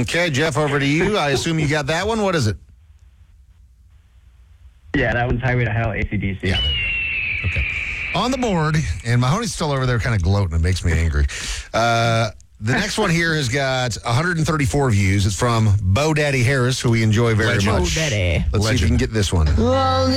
Okay, Jeff, over to you. I assume you got that one. What is it? Yeah, that one's Highway to Hell, AC/DC. Yeah. Okay. On the board, and Mahoney's still over there kind of gloating. It makes me angry. The next one here has got 134 views. It's from Bo Daddy Harris, who we enjoy very much. Bo Daddy. Let's see if you can get this one. Well,